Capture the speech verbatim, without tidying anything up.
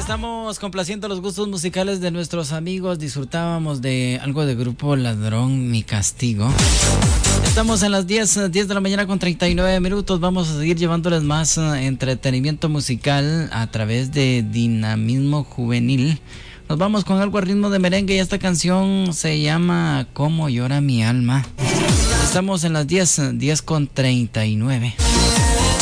Estamos complaciendo los gustos musicales de nuestros amigos. Disfrutábamos de algo de Grupo Ladrón, Mi Castigo. Estamos en las diez de la mañana con treinta y nueve minutos. Vamos a seguir llevándoles más entretenimiento musical a través de Dinamismo Juvenil. Nos vamos con algo a ritmo de merengue y esta canción se llama Cómo llora mi alma. Estamos en las diez, diez con treinta y nueve.